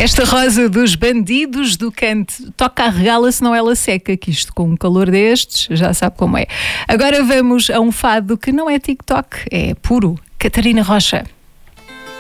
Esta rosa dos bandidos do canto toca a regala, senão ela seca, que isto com um calor destes já sabe como é. Agora vamos a um fado que não é TikTok, é puro. Catarina Rocha.